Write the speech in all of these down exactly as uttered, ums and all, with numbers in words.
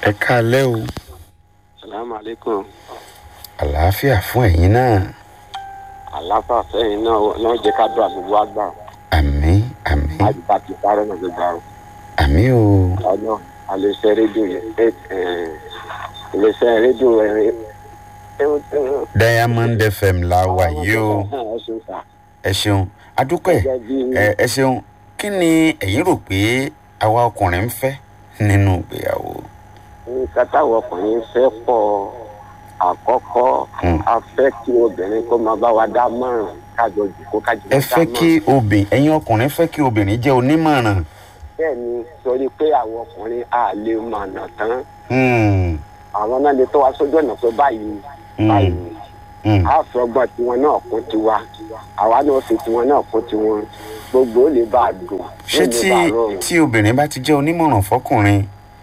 ẹ káalẹ́ o. Salaam alaikum. Àlàáfíà fún ẹ̀yin náà. Àlàáfíà fẹ́yìn náà náà jẹ́ ká dúrà gbogbo àgbà. Àmín àmín. Àjùbá ti parọ́ náà gbogbo àrùn. Àmín o. Ọ̀nà àlèṣẹ́ rédíò yẹn àlèṣẹ́ rédíò ẹ̀. Diamond F M la wà yìí o. Ẹ ṣeun. Adúpẹ́ ẹ ẹ ṣeun. Kí ni ẹ̀yin rò pé àwa ọkùnrin ń fẹ́ nínú ìgbéyàwó? Nǹkan táwọn ọkùnrin fẹ́ pọ̀. Àkọ́kọ́ a fẹ́ kí obìnrin kó máa bá wa dá mọ̀ràn kájọ jùkọ́ kájọ dá mọ̀ràn. Ẹ fẹ́ kí obìnrin ẹ̀yin ọkùnrin fẹ́ kí obìnrin jẹ́ onímọ̀ràn. Bẹ́ẹ̀ ni torí pé àwọn ọkùnrin á lè mọ̀nà tán. Àwọn náà lè tọ́ wa sójú ọ̀nà pé báyìí báyìí. A fi ọgbọ́n tiwọn náà kún tiwa. Àwa náà fi tiwọn náà kún tiwọn. Gbogbo ó lè bá a dùn. Ṣé tí tí obìnrin bá ti jẹ́ onímọ̀ràn fọkùnrin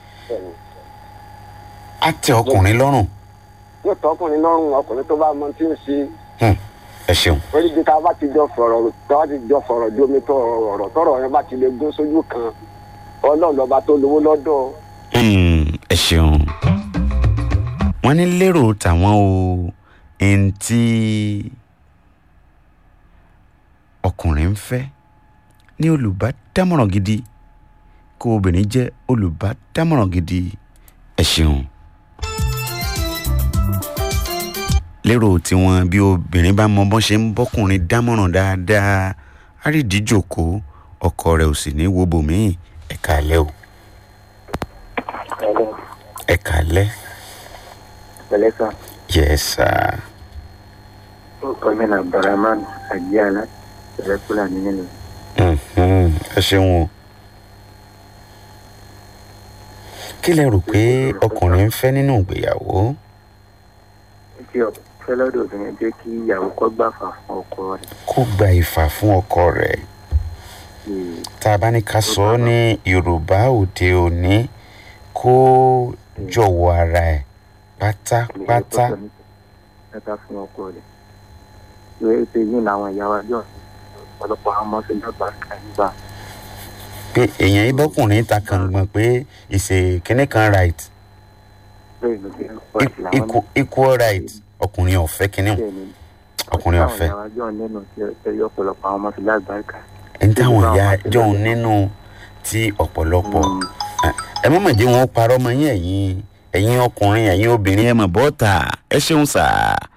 á tẹ́ ọkùnrin lọ́rùn? Yóò tọ́ ọkùnrin lọ́rùn, ọkùnrin tó bá mọ tí ń ṣe. Ẹ ṣeun. Orí bí ká bá ti jọ fọ̀rọ̀ ká bá ti jọ fọ̀rọ̀ ju omi tó ọ̀rọ̀ tọ́rọ̀ yẹn bá ti lè gún sójú kan Ọlọ́run lọ́ba tó lówó lọ́dọ̀. Ẹ ṣeun. Wọ́n ní lérò tàwọn o ẹni tí ọkùnrin ń fẹ́ ní olùbádámọ̀ràn gidi kó obìnrin jẹ́ olùbádámọ̀ràn gidi. Ẹ ṣeun. Lérò tiwọn bí obìnrin bá mọ bọ́n ṣe ń bọ́kùnrin dámọ̀ràn dáadáa á rí ìdíjòkó ọkọ rẹ̀ ò sì ní wo bòmíì. Ẹ káalẹ́ o. Ẹ káalẹ́. Pẹ̀lẹ́ sà. Yes sir. Orúkọ mi ni Abdulrahman Ajiala Ìrẹ́kúlà ní nínú. Ẹ ṣeun o. Kí lẹ rò pé ọkùnrin ń fẹ́ nínú ìgbéyàwó? Tí ọ̀pọ̀ fẹ́ lọ́dọ̀ obìnrin jẹ́ kí ìyàwó kó gbà fà fún ọkọ rẹ̀. Kó gba ìfà fún ọkọ rẹ̀. Tá a bá ní ká sọ ọ́ ní Yorùbá òde òní, kó jọ̀wọ́ ara ẹ̀ pátápátá. Mẹ́ta fún ọkọ rẹ̀. Ìwé ìpè yìí làwọn ìyá wa jọ ọ̀pọ̀lọpọ̀ àwọn ọmọ sí dàgbà kàgbà. Pé èèyàn ibọ́kùnrin ta kan gbọ̀n pé ìṣe kínní kan right. Equal right. Ọkùnrin ọ̀fẹ́ kínní o. Ọkùnrin ọ̀fẹ́. Ẹni táwọn ìyá jọ̀hún nínú tí ọ̀pọ̀lọpọ̀. Ẹ má mà jẹ́ wọn parọ́ mọ́ yín ẹ̀yin ẹ̀yin ọkùnrin ẹ̀yin obìnrin ẹ mà bọ́ta. Ẹ ṣeun sà.